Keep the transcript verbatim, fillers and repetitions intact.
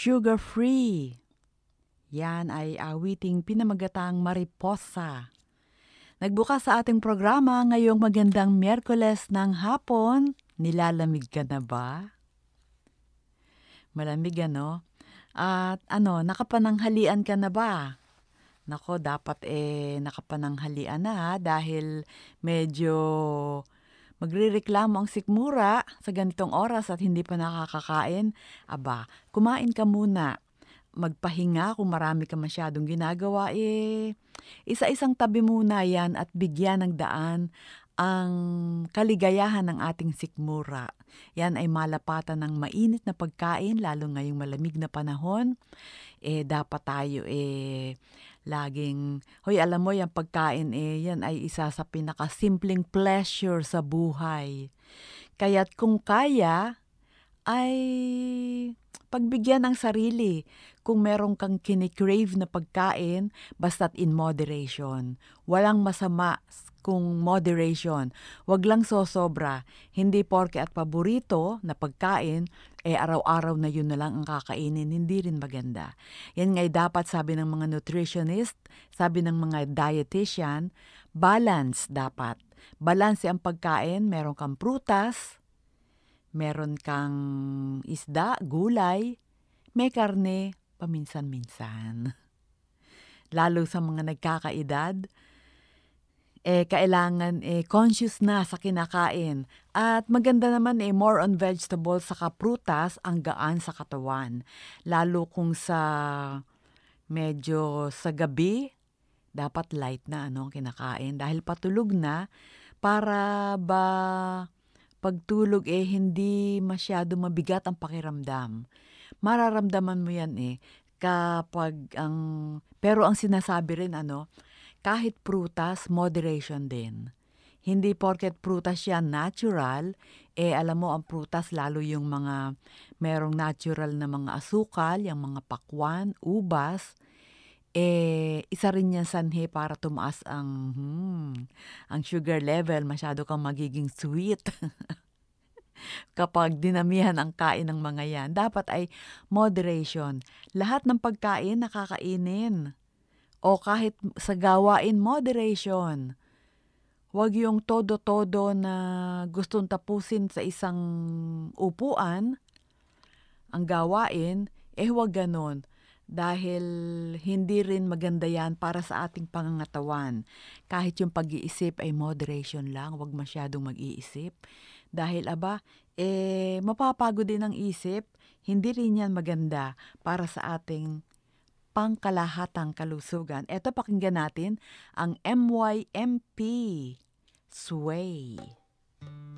Sugar-free. Yan ay awiting pinamagatang Mariposa. Nagbukas sa ating programa ngayong magandang Miyerkules ng hapon. Nilalamig ka na ba? Malamig ano? At ano, nakapananghalian ka na ba? Nako, dapat eh nakapananghalian na ha, dahil medyo magrereklamo ang sikmura sa ganitong oras at hindi pa nakakakain. Aba, kumain ka muna. Magpahinga kung marami ka masyadong ginagawa, eh, isa-isang tabi muna yan at bigyan ng daan ang kaligayahan ng ating sikmura. Yan ay malapatan ng mainit na pagkain, lalo ngayong malamig na panahon. Eh, dapat tayo eh, laging, hoy, alam mo, yung pagkain eh, yan ay isa sa pinakasimpleng pleasure sa buhay. Kaya't kung kaya, ay pagbigyan ng sarili kung meron kang kinikrave na pagkain, basta't in moderation. Walang masama kung moderation. Wag lang sosobra. Hindi porke at paborito na pagkain, eh araw-araw na yun na lang ang kakainin. Hindi rin maganda. Yan nga'y dapat, sabi ng mga nutritionist, sabi ng mga dietitian, balance dapat. Balance ang pagkain, meron kang prutas, meron kang isda, gulay, may karne, paminsan-minsan. Lalo sa mga nagkakaedad, eh, kailangan eh, conscious na sa kinakain. At maganda naman eh, more on vegetables saka prutas ang gaan sa katawan. Lalo kung sa medyo sa gabi, dapat light na ano, kinakain. Dahil patulog na, para ba pagtulog eh hindi masyado mabigat ang pakiramdam. Mararamdaman mo yan eh kapag ang, pero ang sinasabi rin ano, kahit prutas, moderation din. Hindi porket prutas yan natural, eh alam mo ang prutas lalo yung mga merong natural na mga asukal, yung mga pakwan, ubas, eh isa rin yan sanhi para tumaas ang hmm, ang sugar level, masyado kang magiging sweet. Kapag dinamihan ang kain ng mga yan, dapat ay moderation. Lahat ng pagkain nakakainin. O kahit sa gawain, moderation. Huwag yung todo-todo na gustong tapusin sa isang upuan, ang gawain, eh huwag ganon. Dahil hindi rin maganda yan para sa ating pangangatawan. Kahit yung pag-iisip ay moderation lang, huwag masyadong mag-iisip. Dahil aba, eh, mapapagod din ang isip, hindi rin yan maganda para sa ating pangkalahatang kalusugan. Eto, pakinggan natin ang M Y M P, Sway.